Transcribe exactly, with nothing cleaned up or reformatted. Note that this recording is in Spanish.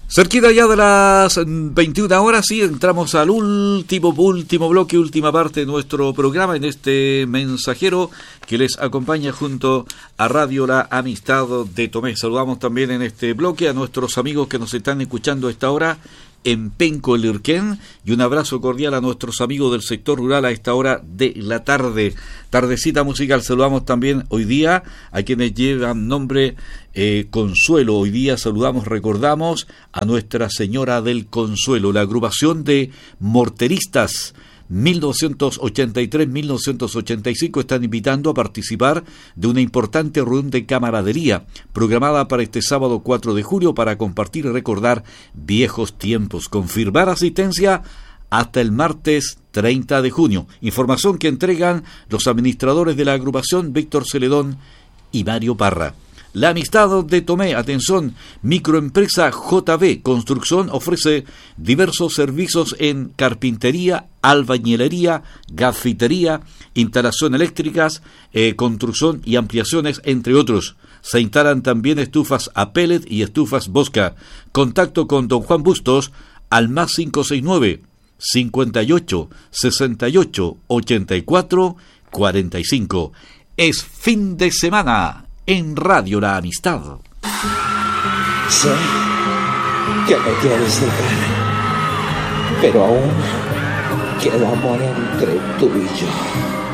Cerquita ya de las veintiuna horas, sí, entramos al último, último bloque, última parte de nuestro programa en este mensajero que les acompaña junto a Radio La Amistad de Tomé. Saludamos también en este bloque a nuestros amigos que nos están escuchando a esta hora en Penco, Lirquén, y un abrazo cordial a nuestros amigos del sector rural a esta hora de la tarde. Tardecita musical. Saludamos también hoy día a quienes llevan nombre eh, Consuelo. Hoy día saludamos, recordamos a Nuestra Señora del Consuelo, la agrupación de morteristas mil novecientos ochenta y tres a mil novecientos ochenta y cinco están invitando a participar de una importante reunión de camaradería programada para este sábado cuatro de julio para compartir y recordar viejos tiempos. Confirmar asistencia hasta el martes treinta de junio. Información que entregan los administradores de la agrupación Víctor Celedón y Mario Parra. La Amistad de Tomé, atención, microempresa J B Construcción ofrece diversos servicios en carpintería, albañilería, gafitería, instalación eléctricas, eh, construcción y ampliaciones, entre otros. Se instalan también estufas a pellet y estufas Bosca. Contacto con don Juan Bustos al más cinco seis nueve, cincuenta y ocho, sesenta y ocho, ochenta y cuatro, cuarenta y cinco. Es fin de semana en Radio La Amistad. Sé que me quieres dejar, pero aún queda amor entre tú y yo.